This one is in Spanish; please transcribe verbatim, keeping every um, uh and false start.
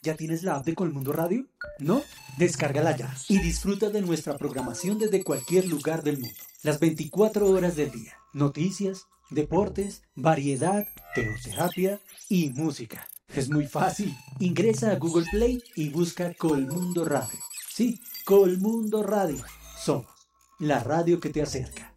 ¿Ya tienes la app de Colmundo Radio? ¿No? Descárgala ya y disfruta de nuestra programación desde cualquier lugar del mundo. Las veinticuatro horas del día. Noticias, deportes, variedad, teoterapia y música. Es muy fácil. Ingresa a Google Play y busca Colmundo Radio. Sí, Colmundo Radio. Somos la radio que te acerca.